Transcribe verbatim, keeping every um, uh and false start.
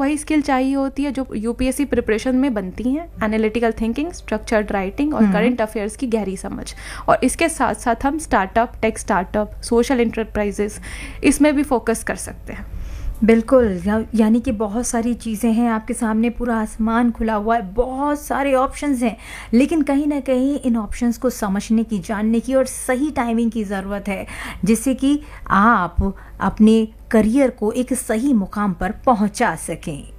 वही स्किल चाहिए होती है जो यूपीएससी प्रिपरेशन में बनती हैं, एनालिटिकल थिंकिंग, स्ट्रक्चर्ड राइटिंग और करंट अफेयर्स की गहरी समझ। और इसके साथ साथ हम startup, tech startup, social enterprises, इसमें भी फोकस कर सकते हैं। बिल्कुल, या, यानी कि बहुत सारी चीज़ें हैं आपके सामने, पूरा आसमान खुला हुआ है, बहुत सारे ऑप्शंस हैं, लेकिन कहीं ना कहीं इन ऑप्शंस को समझने की, जानने की और सही टाइमिंग की ज़रूरत है, जिससे कि आप अपने करियर को एक सही मुकाम पर पहुंचा सकें।